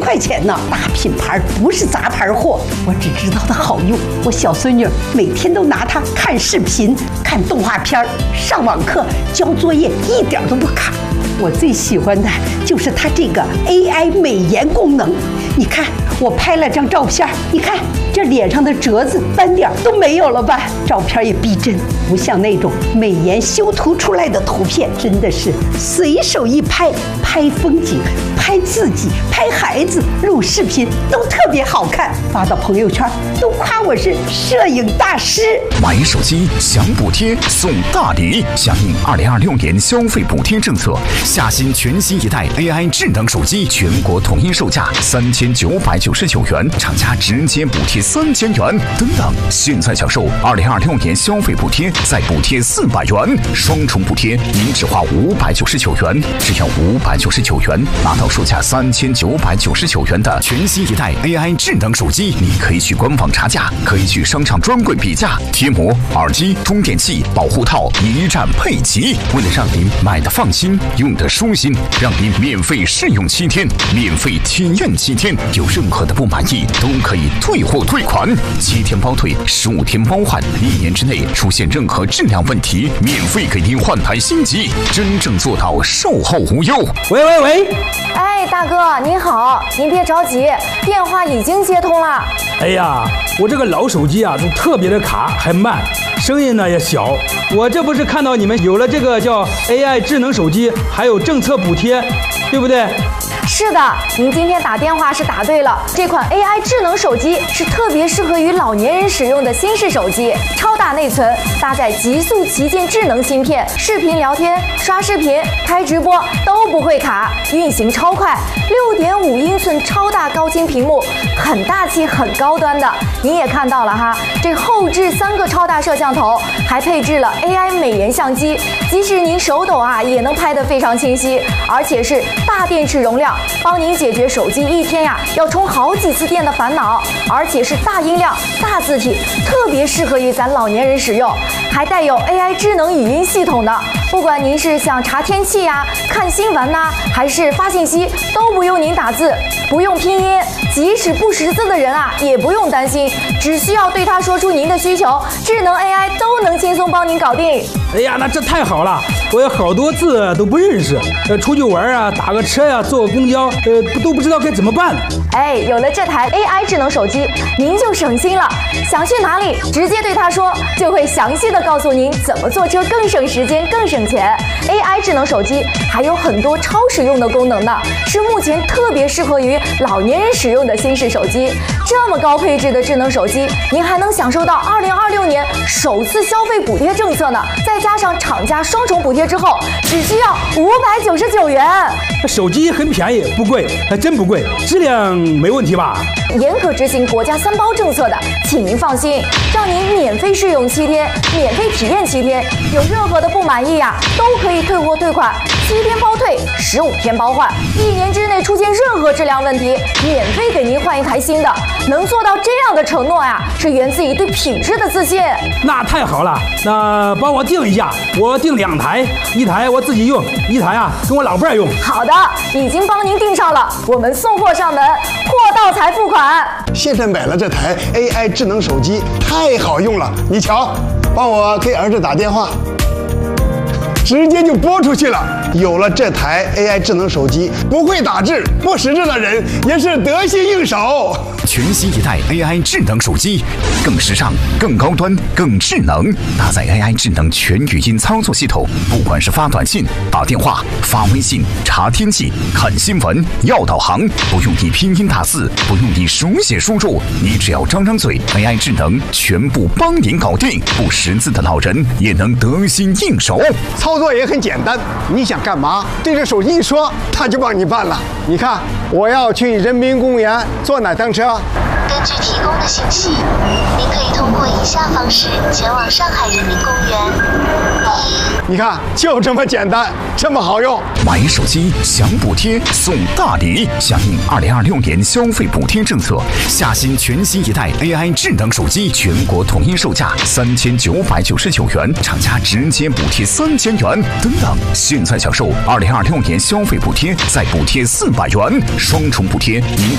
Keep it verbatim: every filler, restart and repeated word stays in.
块钱呢，大品牌不是杂牌货。我只知道它好用，我小孙女每天都拿它看视频、看动画片、上网课、交作业，一点都不卡。我最喜欢的就是它这个 A I 美颜功能。你看，我拍了张照片，你看这脸上的褶子、斑点都没有了吧？照片也逼真，不像那种美颜修图出来的图片，真的是随手一拍，拍风景、拍自己、拍孩子、录视频都特别好看，发到朋友圈都夸我是摄影大师。 买手机享补贴送大礼，响应二零二六年消费补贴政策，夏新全新一代 A I 智能手机全国统一售价三千九百九十九元，厂家直接补贴三千元。等等，现在享受二零二六年消费补贴，再补贴四百元，双重补贴，您只花五百九十九元，只要五百九十九元拿到售价三千九百九十九元的全新一代 A I 智能手机。你可以去官网查价，可以去商场专柜比价，贴膜、耳机、充电器、保护套一站配齐。为了让您买的放心，用的舒心，让您免费试用七天，免费体验七天，有任何的不满意都可以退货退款，七天包退，十五天包换，一年之内出现任何质量问题，免费给您换台新机，真正做到售后无忧。 喂喂喂， 哎，大哥您好，您别着急，电话已经接通了。 哎呀，我这个老手机啊，都特别的卡，还慢，声音呢也小。我这不是看到你们有了这个叫 A I 智能手机，还有政策补贴，对不对？ 是的，您今天打电话是打对了。这款 A I 智能手机是特别适合于老年人使用的新式手机，超大内存，搭载极速旗舰智能芯片，视频聊天、刷视频、开直播都不会卡，运行超快。六点五英寸超大高清屏幕，很大气、很高端的。您也看到了哈，这后置三个超大摄像头，还配置了 A I 美颜相机，即使您手抖啊，也能拍得非常清晰，而且是大电池容量。帮您解决手机一天呀要充好几次电的烦恼，而且是大音量、大字体，特别适合于咱老年人使用，还带有 A I 智能语音系统的。不管您是想查天气呀、看新闻呐、还是发信息，都不用您打字，不用拼音，即使不识字的人啊也不用担心，只需要对他说出您的需求，智能 A I 都能轻松帮您搞定。 哎呀，那这太好了，我有好多字都不认识，呃，出去玩啊，打个车呀、坐个公交，呃，都不知道该怎么办。 哎，有了这台 A I 智能手机，您就省心了。想去哪里，直接对他说，就会详细的告诉您怎么坐车更省时间、更省钱。A I 智能手机还有很多超实用的功能呢，是目前特别适合于老年人使用的新式手机。这么高配置的智能手机，您还能享受到二零二六年首次消费补贴政策呢，再加上厂家双重补贴之后，只需要五百九十九元。 手机很便宜，不贵，还真不贵，质量没问题吧？ 严格执行国家三包政策的，请您放心，让您免费试用七天，免费体验七天，有任何的不满意呀、啊，都可以退货退款，七天包退，十五天包换，一年之内出现任何质量问题，免费给您换一台新的。能做到这样的承诺呀、啊，是源自于对品质的自信。 那太好了，那帮我订一下，我订两台，一台我自己用，一台啊跟我老伴儿用。 好的，已经帮您订上了，我们送货上门，货到才付款。 现在买了这台 A I 智能手机，太好用了，你瞧，帮我给儿子打电话，直接就拨出去了。有了这台 A I 智能手机，不会打字、不识字的人也是得心应手。 全新一代 A I 智能手机，更时尚、更高端、更智能，搭载 A I 智能全语音操作系统，不管是发短信、打电话、发微信、查天气、看新闻、要导航，不用你拼音打字，不用你手写输入，你只要张张嘴 ，A I 智能全部帮您搞定，不识字的老人也能得心应手。 操作也很简单，你想干嘛，对着手机一说，它就帮你办了。你看，我要去人民公园坐哪趟车？ 根据提供的信息，您可以通过以下方式前往上海人民公园。一， 你看，就这么简单，这么好用。 买手机享补贴送大礼，响应二零二六年消费补贴政策，夏新全新一代 A I 智能手机全国统一售价三千九百九十九元，厂家直接补贴三千元。等等，现在享受二零二六年消费补贴，再补贴四百元，双重补贴，您。